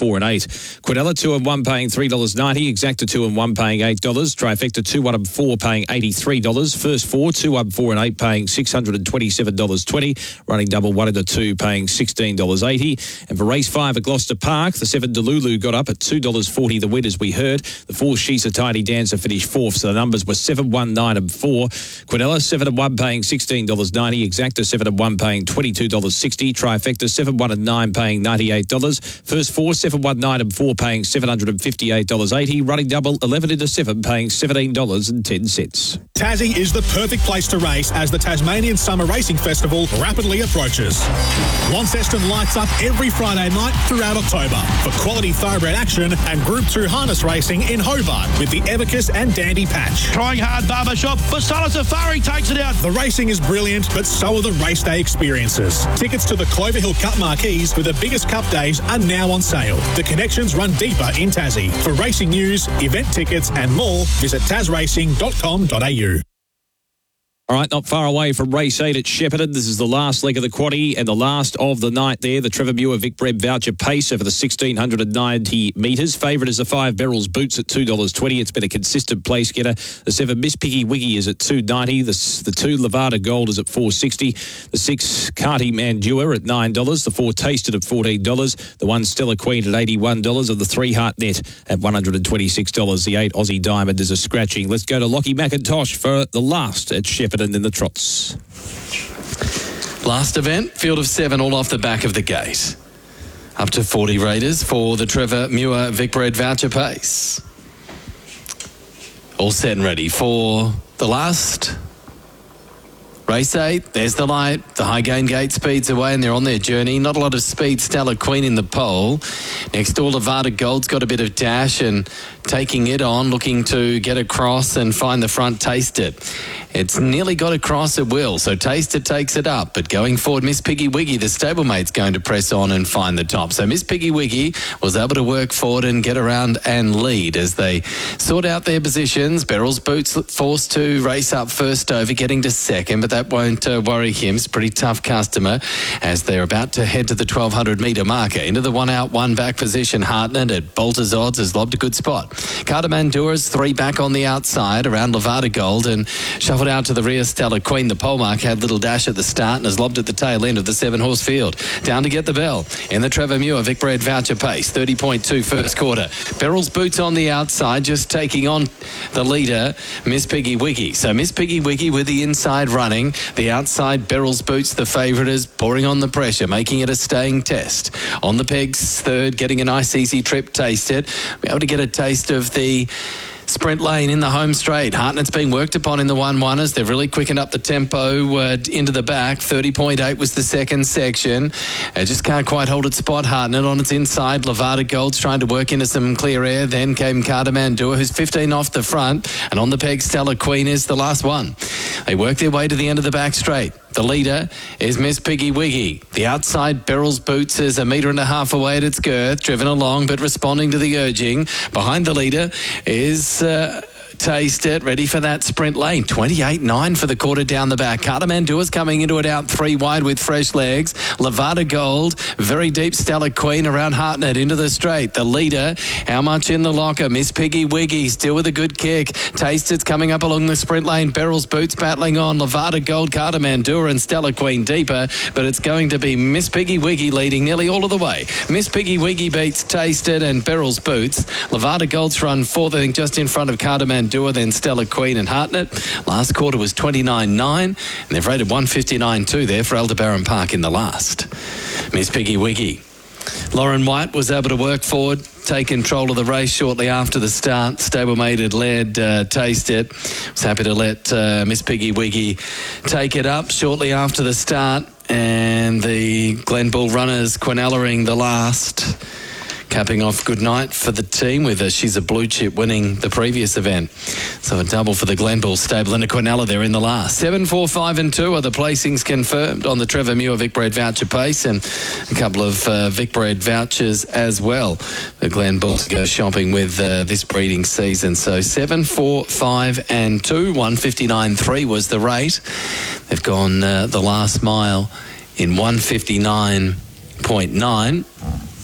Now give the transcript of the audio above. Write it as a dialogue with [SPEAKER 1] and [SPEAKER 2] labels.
[SPEAKER 1] 4 and 8. Quinella 2 and 1 paying $3.90. Exacta 2 and 1 paying $8. Trifecta 2, 1 and 4 paying $83. First 4, 2, 1, 4 and 8 paying $627.20. Running double 1 and 2 paying $16.80. And for race 5 at Gloucester Park, the 7 Delulu got up at $2.40 the win, as we heard. The 4 She's a Tiny Dancer finished 4th, so the numbers were 7, 1, 9 and 4. Quinella 7 and 1 paying $16.90. Exacta 7 and 1 paying $22.60. Trifecta 7, 1 and 9 paying $98. First 4, 7, 1, 9 and 4 paying $758.80. Running double 11 into 7 paying $17.10.
[SPEAKER 2] Tassie is the perfect place to race as the Tasmanian Summer Racing Festival rapidly approaches. Launceston lights up every Friday night throughout October for quality thoroughbred action and Group 2 harness racing in Hobart with the Evicus and Dandy Patch.
[SPEAKER 3] Trying hard barbershop, but Salah Safari takes it out.
[SPEAKER 2] The racing is brilliant, but so are the race day experiences. Tickets to the Clover Hill Cup marquees with the biggest cup days are now on sale. The connections run deeper in Tassie. For racing news, event tickets and more, visit tasracing.com.au.
[SPEAKER 1] All right, not far away from race 8 at Shepparton. This is the last leg of the quaddie and the last of the night there. The Trevor Muir Vic Bred Voucher Pace over the 1,690 metres. Favourite is the 5 Beryl's Boots at $2.20. It's been a consistent place getter. The 7 Miss Piggy Wiggy is at $2.90. The 2 Levada Gold is at $4.60. The 6 Carty Mandua at $9. The 4 Tasted at $14. The 1 Stella Queen at $81. And the 3 Heart Net at $126. The 8 Aussie Diamond is a scratching. Let's go to Lockie McIntosh for the last at Shepparton in the trots.
[SPEAKER 4] Last event, field of 7, all off the back of the gate. Up to 40 raiders for the Trevor Muir Vic Bred Voucher Pace. All set and ready for the last race 8. There's the light. The high gain gate speeds away and they're on their journey. Not a lot of speed. Stella Queen in the pole. Next door, Levada Gold's got a bit of dash and taking it on, looking to get across and find the front. Taste It. It's nearly got across at will, so Taste It takes it up. But going forward, Miss Piggy Wiggy, the stablemate's going to press on and find the top. So Miss Piggy Wiggy was able to work forward and get around and lead as they sort out their positions. Beryl's Boots forced to race up first over, getting to second, but that won't worry him. It's a pretty tough customer as they're about to head to the 1,200 metre marker. Into the 1 out, 1 back position. Hartnett at Bolter's odds has lobbed a good spot. Cardamandura's 3 back on the outside around Levada Gold and shuffled out to the rear. Stella Queen, the pole mark, had little dash at the start and has lobbed at the tail end of the 7-horse field. Down to get the bell in the Trevor Muir Vic Bred Voucher Pace. 30.2 first quarter. Beryl's Boots on the outside, just taking on the leader, Miss Piggy Wiggy. So Miss Piggy Wiggy with the inside running. The outside, Beryl's Boots, the favourite, is pouring on the pressure, making it a staying test. On the pegs, third, getting a nice easy trip. Taste It. Be able to get a taste of the sprint lane in the home straight. Hartnett's being worked upon in the 1-1ers. They've really quickened up the tempo into the back. 30.8 was the second section. Just can't quite hold its spot. Hartnett on its inside. Levada Gold's trying to work into some clear air. Then came Cardamandua, who's 15 off the front. And on the peg, Stella Queen is the last one. They work their way to the end of the back straight. The leader is Miss Piggy Wiggy. The outside, Beryl's Boots, is 1.5 metres away at its girth, driven along but responding to the urging. Behind the leader is Taste It, ready for that sprint lane. 28.9 for the quarter down the back. Cardamandua's coming into it out 3 wide with fresh legs. Levada Gold, very deep. Stella Queen around Hartnett into the straight. The leader, how much in the locker? Miss Piggy Wiggy still with a good kick. Taste It's coming up along the sprint lane. Beryl's Boots battling on. Levada Gold, Cardamandua and Stella Queen deeper, but it's going to be Miss Piggy Wiggy leading nearly all of the way. Miss Piggy Wiggy beats Taste It and Beryl's Boots. Levada Gold's run fourth, I think, just in front of Cardamandua, then Stella Queen and Hartnett. Last quarter was 29.9, and they've rated 159.2 there for Aldebaran Park in the last. Miss Piggy Wiggy. Lauren White was able to work forward, take control of the race shortly after the start. Stablemate had led Taste It. Was happy to let Miss Piggy Wiggy take it up shortly after the start. And the Glen Bull runners, Quinella the last. Capping off good night for the team with She's a Blue Chip winning the previous event. So a double for the Glen Bull stable and a Quinella there in the last. 7, 4, 5 and 2 are the placings confirmed on the Trevor Muir Vic Bred Voucher Pace, and a couple of Vic Bred vouchers as well. The Glen Bull to go shopping with this breeding season. So 7, 4, 5 and 2. 159.3 was the rate. They've gone the last mile in 159.9.